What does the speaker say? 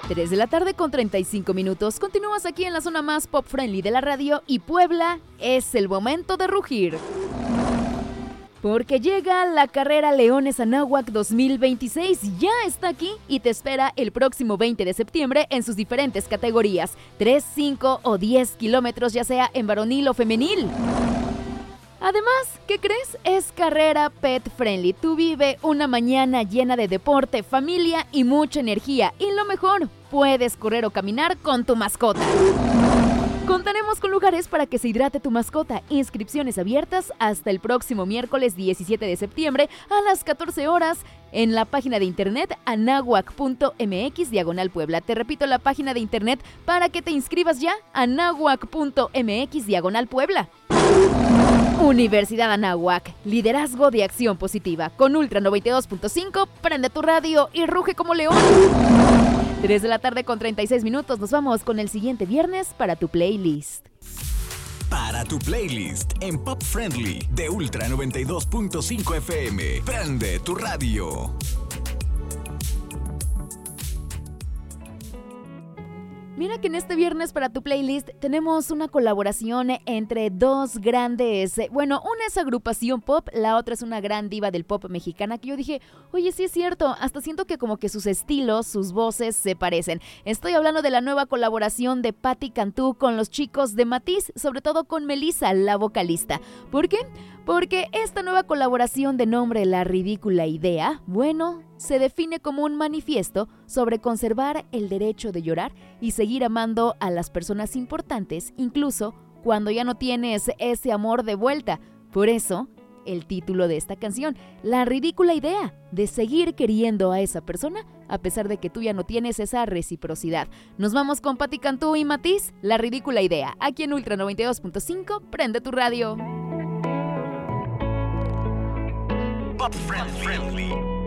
3 de la tarde con 35 minutos. Continúas aquí en la zona más pop friendly de la radio y Puebla, es el momento de rugir. Porque llega la carrera Leones Anáhuac 2026, ya está aquí y te espera el próximo 20 de septiembre en sus diferentes categorías, 3, 5 o 10 kilómetros, ya sea en varonil o femenil. Además, ¿qué crees? Es carrera pet friendly. Tú vive una mañana llena de deporte, familia y mucha energía. Y lo mejor, puedes correr o caminar con tu mascota. Contaremos con lugares para que se hidrate tu mascota. Inscripciones abiertas hasta el próximo miércoles 17 de septiembre a las 14 horas en la página de internet anahuac.mx/Puebla. Te repito la página de internet para que te inscribas ya, anahuac.mx/Puebla. Universidad Anáhuac, liderazgo de acción positiva. Con Ultra 92.5, prende tu radio y ruge como león. 3 de la tarde con 36 minutos, nos vamos con el siguiente viernes para tu playlist. Para tu playlist en Pop Friendly de Ultra 92.5 FM, prende tu radio. Mira que en este viernes para tu playlist tenemos una colaboración entre dos grandes, una es agrupación pop, la otra es una gran diva del pop mexicana que yo dije, oye, sí es cierto, hasta siento que como que sus estilos, sus voces se parecen. Estoy hablando de la nueva colaboración de Patti Cantú con los chicos de Matiz, sobre todo con Melissa, la vocalista. ¿Por qué? Porque esta nueva colaboración de nombre La Ridícula Idea, se define como un manifiesto sobre conservar el derecho de llorar y seguir amando a las personas importantes, incluso cuando ya no tienes ese amor de vuelta. Por eso, el título de esta canción, La Ridícula Idea, de seguir queriendo a esa persona a pesar de que tú ya no tienes esa reciprocidad. Nos vamos con Patti Cantú y Matiz, La Ridícula Idea, aquí en Ultra 92.5, prende tu radio. Pop Friendly.